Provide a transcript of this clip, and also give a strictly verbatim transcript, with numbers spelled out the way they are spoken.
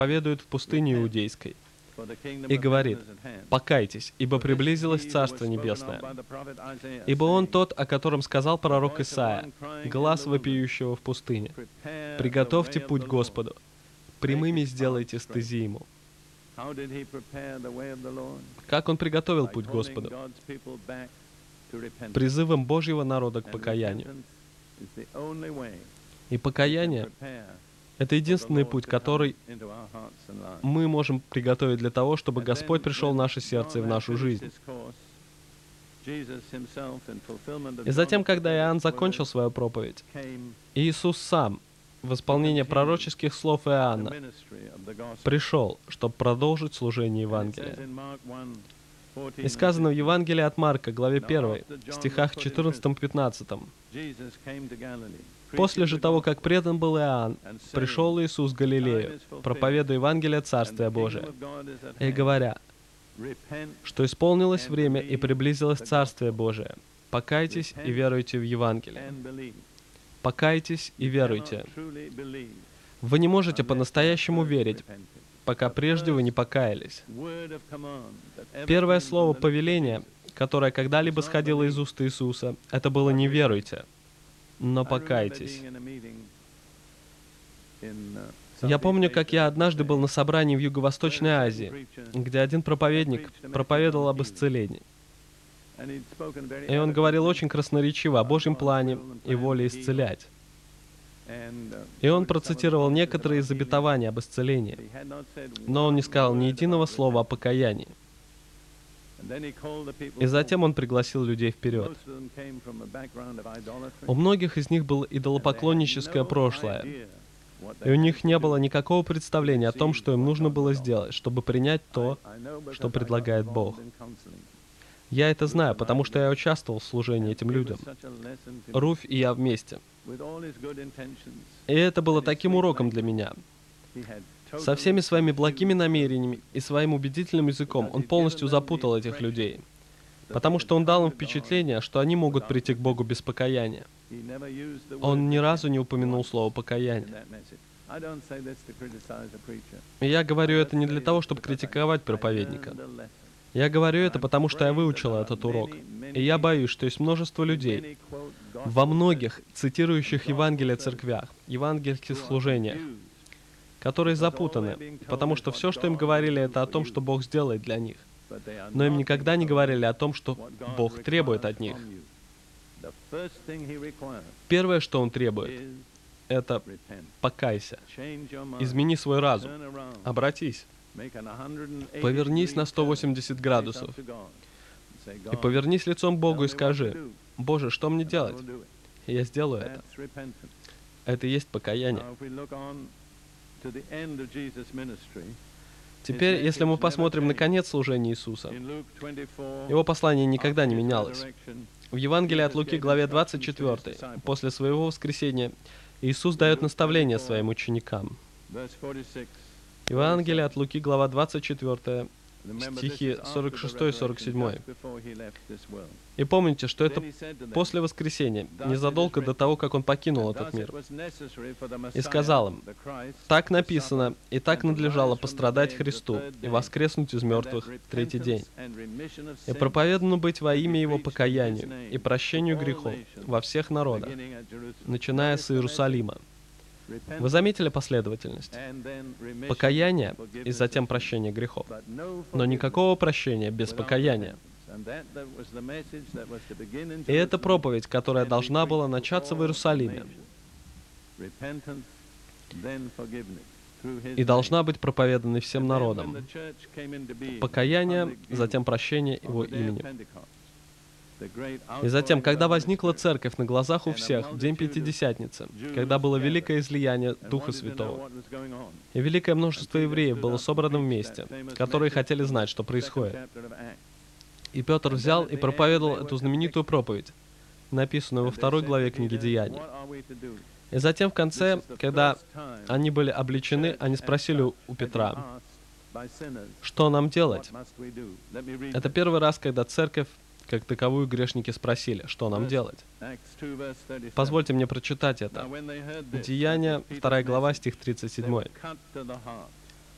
проповедует в пустыне Иудейской и говорит: «Покайтесь, ибо приблизилось Царство Небесное». Ибо Он тот, о котором сказал пророк Исаия, глас вопиющего в пустыне: «Приготовьте путь Господу, прямыми сделайте стези Ему». Как Он приготовил путь Господу? Призывом Божьего народа к покаянию. И покаяние — это единственный путь, который мы можем приготовить для того, чтобы Господь пришел в наше сердце и в нашу жизнь. И затем, когда Иоанн закончил свою проповедь, Иисус сам, в исполнение пророческих слов Иоанна, пришел, чтобы продолжить служение Евангелия. И сказано в Евангелии от Марка, главе первой, стихах четырнадцатом-пятнадцатом. «После же того, как предан был Иоанн, пришел Иисус в Галилею, проповедуя Евангелие Царствия Божия, и говоря, что исполнилось время и приблизилось Царствие Божие. Покайтесь и веруйте в Евангелие». Покайтесь и веруйте. Вы не можете по-настоящему верить, пока прежде вы не покаялись. Первое слово повеления, которое когда-либо сходило из уст Иисуса, это было «не веруйте», но покайтесь. Я помню, как я однажды был на собрании в Юго-Восточной Азии, где один проповедник проповедовал об исцелении. И он говорил очень красноречиво о Божьем плане и воле исцелять. И он процитировал некоторые из обетований об исцелении, но он не сказал ни единого слова о покаянии. И затем он пригласил людей вперед. У многих из них было идолопоклонническое прошлое, и у них не было никакого представления о том, что им нужно было сделать, чтобы принять то, что предлагает Бог. Я это знаю, потому что я участвовал в служении этим людям. Руфь и я вместе. И это было таким уроком для меня. Со всеми своими благими намерениями и своим убедительным языком он полностью запутал этих людей, потому что он дал им впечатление, что они могут прийти к Богу без покаяния. Он ни разу не упомянул слово «покаяние». И я говорю это не для того, чтобы критиковать проповедника. Я говорю это, потому что я выучил этот урок. И я боюсь, что есть множество людей во многих цитирующих Евангелие церквях, евангельских служениях, которые запутаны, потому что все, что им говорили, это о том, что Бог сделает для них. Но им никогда не говорили о том, что Бог требует от них. Первое, что Он требует, это покайся, измени свой разум, обратись. Повернись на сто восемьдесят градусов и повернись лицом к Богу и скажи: «Боже, что мне делать?» И я сделаю это. Это и есть покаяние. Теперь, если мы посмотрим на конец служения Иисуса, Его послание никогда не менялось. В Евангелии от Луки, главе двадцать четвёртой, после своего воскресения, Иисус дает наставление своим ученикам. Евангелие от Луки, глава двадцать четвёртая, стихи сорок шестой и сорок седьмой. И помните, что это после воскресения, незадолго до того, как Он покинул этот мир. И сказал им: «Так написано, и так надлежало пострадать Христу и воскреснуть из мертвых в третий день. И проповедано быть во имя Его покаянию и прощению грехов во всех народах, начиная с Иерусалима». Вы заметили последовательность? Покаяние и затем прощение грехов. Но никакого прощения без покаяния. И это проповедь, которая должна была начаться в Иерусалиме и должна быть проповедана всем народам. Покаяние, затем прощение Его имени. И затем, когда возникла церковь на глазах у всех в день Пятидесятницы, когда было великое излияние Духа Святого, и великое множество евреев было собрано вместе, которые хотели знать, что происходит. И Петр взял и проповедовал эту знаменитую проповедь, написанную во второй главе книги Деяний. И затем в конце, когда они были обличены, они спросили у Петра: «Что нам делать?» Это первый раз, когда церковь как таковую грешники спросили, что нам делать. Позвольте мне прочитать это. Деяния, вторая глава, стих тридцать семь.